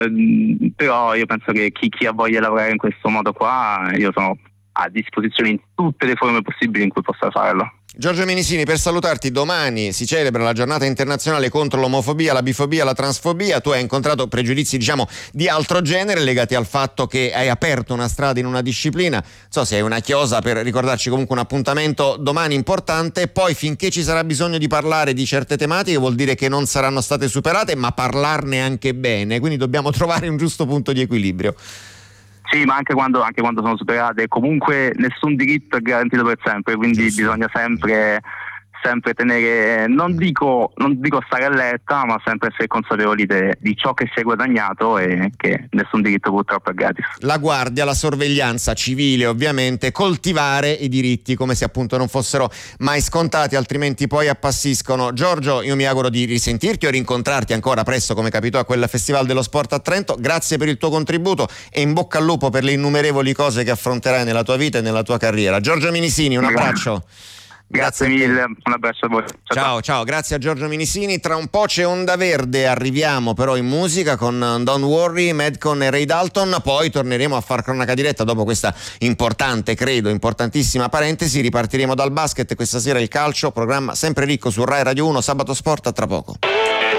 Però io penso che chi ha voglia di lavorare in questo modo qua, io sono a disposizione in tutte le forme possibili in cui possa farlo. Giorgio Minisini, per salutarti, domani si celebra la giornata internazionale contro l'omofobia, la bifobia, la transfobia. Tu hai incontrato pregiudizi, diciamo, di altro genere legati al fatto che hai aperto una strada in una disciplina. Non so se hai una chiosa per ricordarci comunque un appuntamento domani importante. Poi finché ci sarà bisogno di parlare di certe tematiche vuol dire che non saranno state superate, ma parlarne anche bene. Quindi dobbiamo trovare un giusto punto di equilibrio. Sì, ma anche quando sono superate, comunque nessun diritto è garantito per sempre, quindi bisogna sempre tenere, non dico stare allerta, ma sempre essere consapevoli di ciò che si è guadagnato e che nessun diritto purtroppo è gratis. La guardia, la sorveglianza civile, ovviamente, coltivare i diritti come se appunto non fossero mai scontati, altrimenti poi appassiscono. Giorgio, io mi auguro di risentirti o rincontrarti ancora presto, come capitò a quel Festival dello Sport a Trento. Grazie per il tuo contributo e in bocca al lupo per le innumerevoli cose che affronterai nella tua vita e nella tua carriera. Giorgio Minisini, un abbraccio. Grazie mille, un abbraccio a voi. Ciao, grazie a Giorgio Minisini. Tra un po' c'è Onda Verde, arriviamo però in musica con Don't Worry, Madcon e Ray Dalton, poi torneremo a far cronaca diretta dopo questa importantissima parentesi, ripartiremo dal basket, questa sera il calcio, programma sempre ricco su Rai Radio 1, Sabato Sport, a tra poco.